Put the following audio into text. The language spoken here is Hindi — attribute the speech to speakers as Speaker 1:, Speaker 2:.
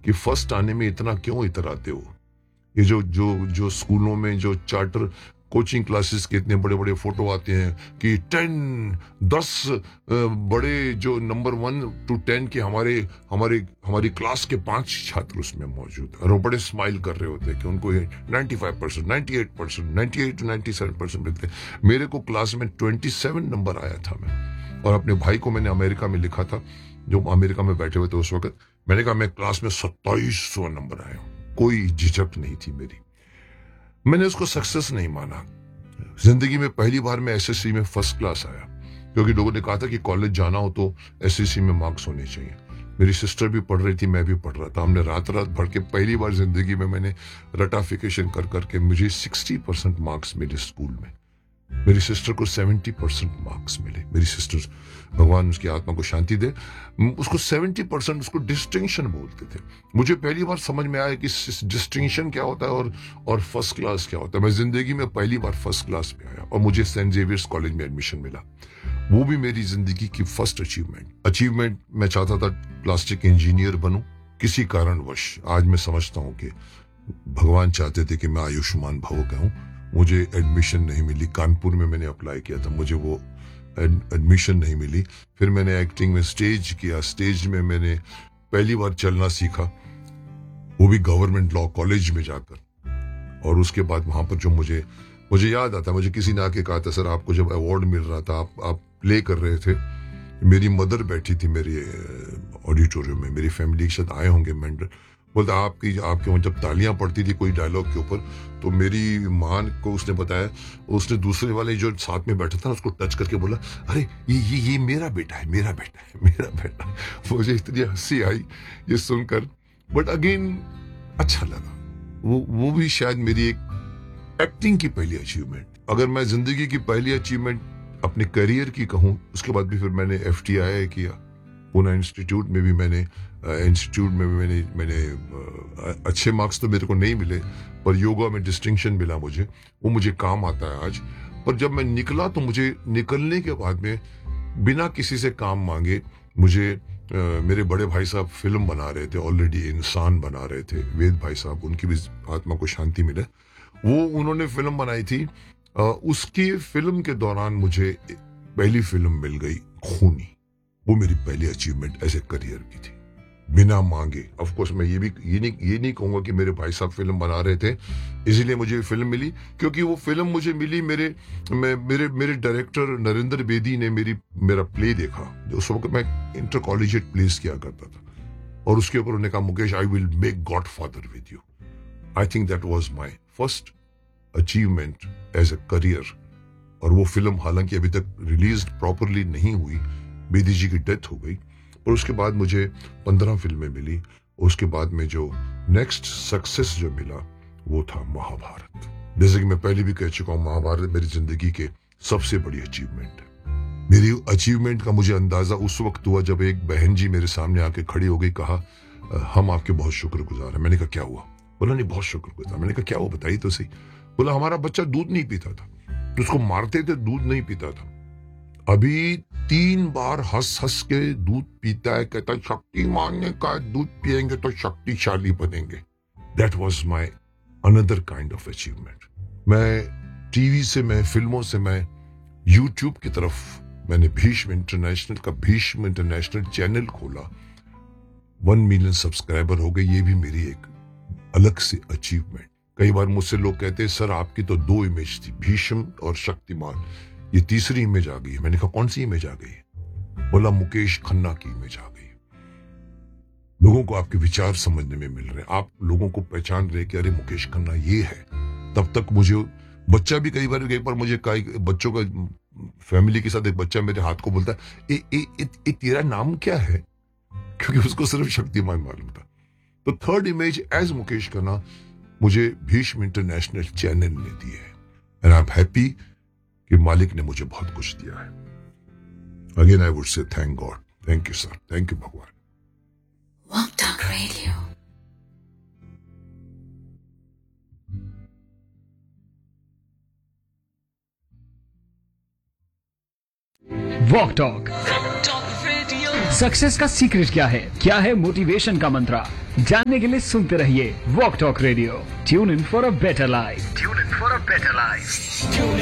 Speaker 1: कि फर्स्ट आने में इतना क्यों इतराते हो। ये जो जो जो स्कूलों में जो चार्टर कोचिंग क्लासेस के इतने बड़े बड़े फोटो आते हैं कि 10 बड़े जो नंबर 1 to 10 के हमारे हमारे हमारी क्लास के 5 छात्र उसमें मौजूद हैं और वो बड़े स्माइल कर रहे होते हैं कि उनको 95%, 98%, 98 to 97% मिलते हैं। मेरे को क्लास में 27 नंबर आया था मैं, और अपने भाई को मैंने अमेरिका में लिखा था, जो अमेरिका में बैठे हुए थे उस वक्त। मैंने कहा मैं क्लास में 2700 नंबर आया हूं। कोई झिझक नहीं थी मेरी। मैंने उसको सक्सेस नहीं माना। जिंदगी में पहली बार मैं एसएससी में फर्स्ट क्लास आया, क्योंकि लोगों ने कहा था कि कॉलेज जाना हो तो एसएससी में मार्क्स होने चाहिए। मेरी सिस्टर भी पढ़ रही थी, मैं भी पढ़ रहा था। हमने रात रात भर के पहली बार जिंदगी में मैंने रटाफिकेशन कर करके मुझे 60% मार्क्स मिले स्कूल में। मेरी सिस्टर को 70% मार्क्स मिले। मेरी सिस्टर, भगवान उसकी आत्मा को शांति दे, उसको 70% उसको डिस्टिंक्शन बोलते थे। मुझे पहली बार समझ में आया कि डिस्टिंक्शन क्या होता है और फर्स्ट क्लास क्या होता है। मैं जिंदगी में पहली बार फर्स्ट क्लास में आया और मुझे सेंट जेवियर्स कॉलेज में एडमिशन मिला। वो भी मेरी जिंदगी की फर्स्ट अचीवमेंट। मैं चाहता था प्लास्टिक इंजीनियर बनूं, किसी कारणवश आज मैं समझता हूं कि भगवान चाहते थे कि मैं आयुष्मान भव कहूं। मुझे एडमिशन नहीं मिली। कानपुर में मैंने अप्लाई किया था, मुझे वो एडमिशन नहीं मिली। फिर मैंने एक्टिंग में स्टेज किया। स्टेज में मैंने पहली बार चलना सीखा, वो भी गवर्नमेंट लॉ कॉलेज में जाकर। और उसके बाद वहां पर जो मुझे याद आता, मुझे किसी ने आके कहा था, सर आपको जब अवार्ड मिल रहा था, आप प्ले कर रहे थे, मेरी मदर बैठी थी मेरे ऑडिटोरियम में, मेरी फैमिली के साथ आए होंगे मेंबर। बोलता आपके जब तालियां पड़ती थी कोई डायलॉग के ऊपर, तो मेरी माँ को उसने बताया, उसने दूसरे वाले जो साथ में बैठा था उसको टच करके बोला, अरे ये मेरा बेटा है। मुझे इतनी हंसी आई ये सुनकर, बट अगेन अच्छा लगा। वो भी शायद मेरी एक एक्टिंग की पहली अचीवमेंट। अगर मैं जिंदगी की पहली अचीवमेंट अपने करियर की कहूं, उसके बाद भी फिर मैंने FTII किया। पूना इंस्टीट्यूट में भी मैंने अच्छे मार्क्स तो मेरे को नहीं मिले, पर योगा में डिस्टिंक्शन मिला मुझे। वो मुझे काम आता है आज। पर जब मैं निकला तो मुझे निकलने के बाद में बिना किसी से काम मांगे मुझे मेरे बड़े भाई साहब फिल्म बना रहे थे, ऑलरेडी इंसान बना रहे थे, वेद भाई साहब, उनकी भी आत्मा को शांति मिले। वो उन्होंने फिल्म बनाई थी। उसकी फिल्म के दौरान मुझे पहली फिल्म मिल गई, खूनी। वो मेरी पहली अचीवमेंट एज ए करियर की थी, बिना मांगे। ऑफ कोर्स मैं ये नहीं कहूंगा कि मेरे भाई साहब फिल्म बना रहे थे इसलिए मुझे फिल्म मिली, क्योंकि वो फिल्म मुझे मिली मेरे डायरेक्टर नरेंद्र बेदी ने मेरा प्ले देखा, जो उस वक्त मैं इंटर कॉलेजिएट प्लेस किया करता था, और उसके ऊपर उन्होंने कहा, Mukesh I will make godfather with you. I think that was my first achievement as a career. और वो फिल्म हालांकि अभी तक रिलीज प्रॉपरली नहीं हुई, बेदी जी की डेथ हो गई, और उसके बाद मुझे 15 फिल्में मिली। उसके बाद में जो नेक्स्ट सक्सेस जो मिला वो था महाभारत। जैसे कि मैं पहले भी कह चुका हूं, महाभारत मेरी जिंदगी के सबसे बड़ी अचीवमेंट है। मेरी अचीवमेंट का मुझे अंदाजा उस वक्त हुआ जब एक बहन जी मेरे सामने आके खड़ी हो गई, कहा हम आपके बहुत शुक्रगुजार हैं। मैंने कहा क्या हुआ? बोला नहीं बहुत शुक्रगुजार। मैंने कहा क्या हुआ बताइए तो सही। बोला हमारा बच्चा दूध नहीं पीता था, तो उसको मारते थे, दूध नहीं पीता था, अभी 3 बार हंस के दूध पीता है, कहता शक्तिमान ने कहा दूध पिएंगे तो शक्तिशाली बनेंगे। That was my another kind of achievement. मैं टीवी से, मैं फिल्मों से, मैं यूट्यूब की तरफ मैंने भीष्म इंटरनेशनल चैनल खोला, 1 मिलियन सब्सक्राइबर हो गए। ये भी मेरी एक अलग से अचीवमेंट। कई बार मुझसे लोग कहते हैं सर आपकी तो 2 इमेज थी, भीष्म और शक्तिमान, ये तीसरी इमेज आ गई है। मैंने कहा कौन सी इमेज आ गई है? बोला मुकेश खन्ना की इमेज आ गई। लोगों को आपके विचार समझने में मिल रहे हैं, आप लोगों को पहचान रहे कि अरे मुकेश खन्ना ये है। तब तक मुझे बच्चा भी कई बार मुझे बच्चों का फैमिली के साथ एक बच्चा मेरे हाथ को बोलता है ए तेरा नाम क्या है, क्योंकि उसको सिर्फ शक्तिमान मालूम था। तो 3rd image as Mukesh Khanna मुझे भीष्म इंटरनेशनल चैनल ने दी है, एंड आई एम हैप्पी कि मालिक ने मुझे बहुत कुछ दिया है। Again I would say thank God, thank you sir, thank you भगवान।
Speaker 2: Walk Talk Radio.
Speaker 3: Walk talk. Success का सीक्रेट क्या है? क्या है मोटिवेशन का मंत्रा? जानने के लिए सुनते रहिए walk talk radio. Tune in for a better life.